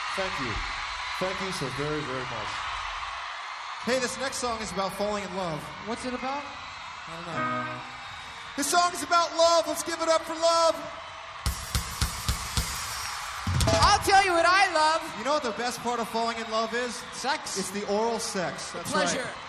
Thank you. Thank you so very, very much. Hey, this next song is about falling in love. What's it about? I don't know. This song is about love. Let's give it up for love. I'll tell you what I love. You know what the best part of falling in love is? Sex. It's the oral sex. That's Pleasure. right.